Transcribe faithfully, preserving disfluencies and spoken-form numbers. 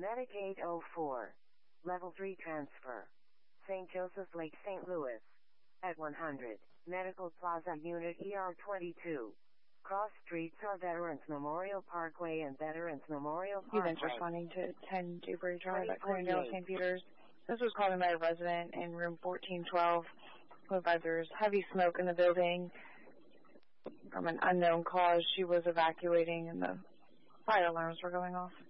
Medic eight oh four. Level three transfer. Saint Joseph Lake, Saint Louis. At one hundred. Medical Plaza Unit E R twenty-two. Cross streets are Veterans Memorial Parkway and Veterans Memorial Parkway. Units responding to ten Dewberry Drive at Cornell, Saint Peters. This was called by a resident in room fourteen twelve. Who advised there's heavy smoke in the building from an unknown cause. She was evacuating and the fire alarms were going off.